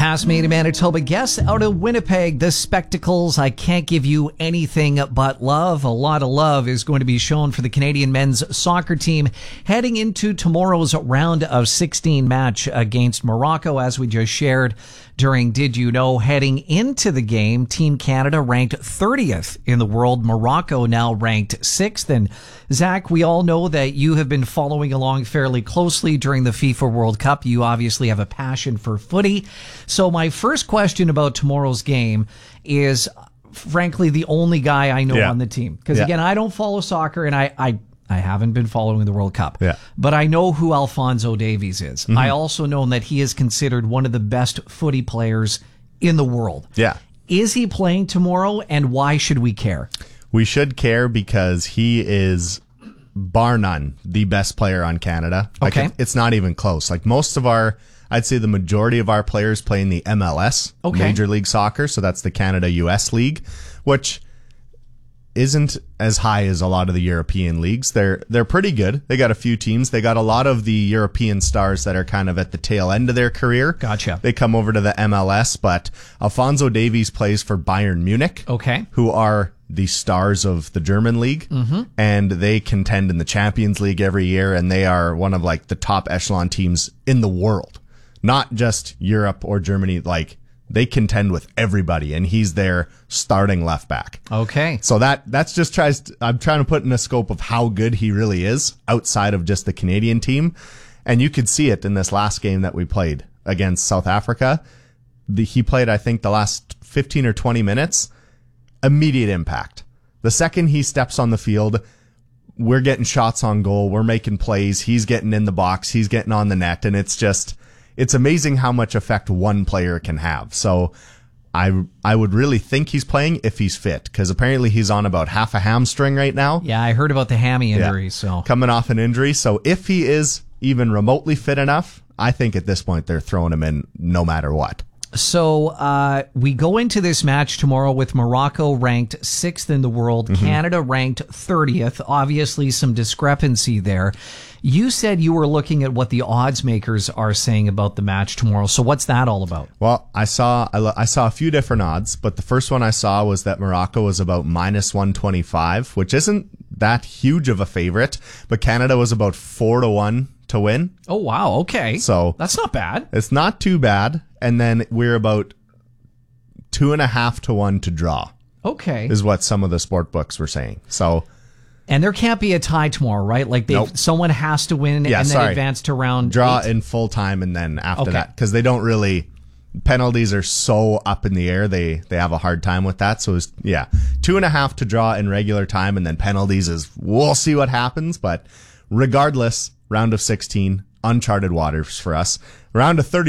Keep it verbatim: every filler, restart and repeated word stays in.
Past Maine, Manitoba, guests out of Winnipeg, the Spectacles. I can't give you anything but love. A lot of love is going to be shown for the Canadian men's soccer team heading into tomorrow's round of sixteen match against Morocco, as we just shared during Did You Know? Heading into the game, Team Canada ranked thirtieth in the world. Morocco now ranked sixth. And Zach, we all know that you have been following along fairly closely during the FIFA World Cup. You obviously have a passion for footy. So my first question about tomorrow's game is, frankly, the only guy I know yeah. on the team. Because, yeah. again, I don't follow soccer, and I, I I haven't been following the World Cup. Yeah. But I know who Alphonso Davies is. Mm-hmm. I also know that he is considered one of the best footy players in the world. Yeah. Is he playing tomorrow, and why should we care? We should care because he is, bar none, the best player on Canada. Like Okay. it, it's not even close. Like most of our, I'd say the majority of our players play in the M L S, Okay. Major League Soccer. So that's the Canada U S League, which isn't as high as a lot of the European leagues. They're they're pretty good. They got a few teams. They got a lot of the European stars that are kind of at the tail end of their career. Gotcha. They come over to the M L S, but Alphonso Davies plays for Bayern Munich, Okay. who are the stars of the German league, mm-hmm. and they contend in the Champions League every year, and they are one of like the top echelon teams in the world, not just Europe or Germany. Like they contend with everybody, and he's their starting left back. Okay. So that that's just tries. To, I'm trying to put in a scope of how good he really is outside of just the Canadian team, and you could see it in this last game that we played against South Africa. The, he played, I think, the last fifteen or twenty minutes. Immediate impact. The second he steps on the field, we're getting shots on goal. We're making plays. He's getting in the box. He's getting on the net, and it's just. It's amazing how much effect one player can have. So I I would really think he's playing if he's fit, because apparently he's on about half a hamstring right now. Yeah, I heard about the hammy injury. Yeah. So coming off an injury. So if he is even remotely fit enough, I think at this point they're throwing him in no matter what. So uh, we go into this match tomorrow with Morocco ranked sixth in the world, mm-hmm. Canada ranked thirtieth. Obviously, some discrepancy there. You said you were looking at what the odds makers are saying about the match tomorrow. So what's that all about? Well, I saw I, I saw a few different odds, but the first one I saw was that Morocco was about minus one twenty-five, which isn't that huge of a favorite, but Canada was about four to one to win. Oh, wow. Okay. So that's not bad. It's not too bad. And then we're about two and a half to one to draw. Okay. Is what some of the sport books were saying. So, and there can't be a tie tomorrow, right? Like they, nope. someone has to win yeah, and then sorry. advance to round draw eight. in full time, and then after okay. that, because they don't really penalties are so up in the air. They they have a hard time with that. So it's, yeah, two and a half to draw in regular time, and then penalties is we'll see what happens. But regardless, round of sixteen, uncharted waters for us. Round of thirty.